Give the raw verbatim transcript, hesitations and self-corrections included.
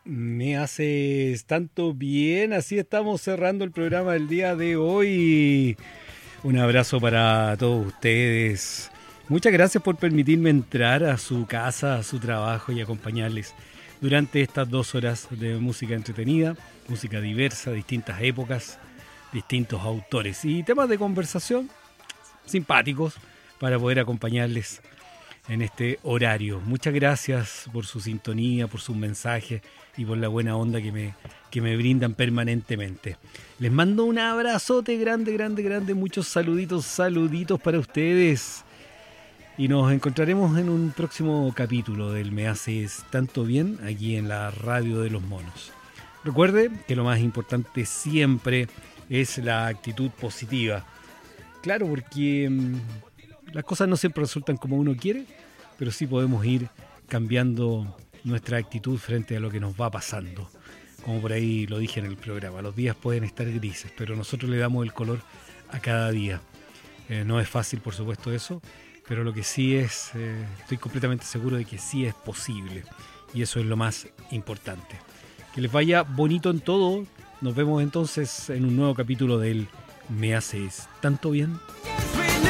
Me haces tanto bien, así estamos cerrando el programa del día de hoy. Un abrazo para todos ustedes. Muchas gracias por permitirme entrar a su casa, a su trabajo y acompañarles durante estas dos horas de música entretenida, música diversa, distintas épocas, distintos autores y temas de conversación simpáticos para poder acompañarles en este horario. Muchas gracias por su sintonía, por sus mensajes y por la buena onda que me, que me brindan permanentemente. Les mando un abrazote grande, grande, grande, muchos saluditos, saluditos para ustedes. Y nos encontraremos en un próximo capítulo del Me Haces Tanto Bien, aquí en la Radio de los Monos. Recuerde que lo más importante siempre es la actitud positiva. Claro, porque mmm, las cosas no siempre resultan como uno quiere, pero sí podemos ir cambiando nuestra actitud frente a lo que nos va pasando. Como por ahí lo dije en el programa, los días pueden estar grises, pero nosotros le damos el color a cada día. Eh, no es fácil, por supuesto, eso, pero lo que sí es, eh, estoy completamente seguro de que sí es posible. Y eso es lo más importante. Que les vaya bonito en todo. Nos vemos entonces en un nuevo capítulo del Me Haces Tanto Bien.